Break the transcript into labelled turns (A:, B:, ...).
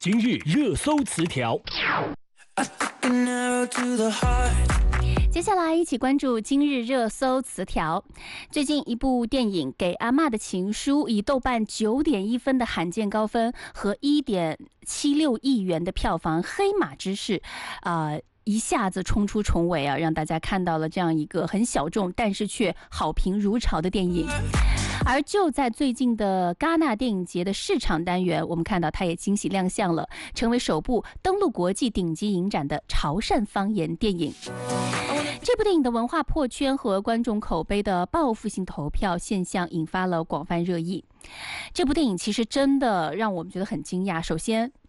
A: 今日热搜词条。
B: 接下来一起关注今日热搜词条。最近一部电影《给阿嬷的情书》以豆瓣9.1分的罕见高分和1.76亿元的票房黑马之势，一下子冲出重围啊，让大家看到了这样一个很小众但是却好评如潮的电影。而就在最近的戛纳电影节的市场单元，我们看到它也惊喜亮相了，成为首部登陆国际顶级影展的潮汕方言电影。这部电影的文化破圈和观众口碑的报复性投票现象引发了广泛热议。这部电影其实真的让我们觉得很惊讶。首先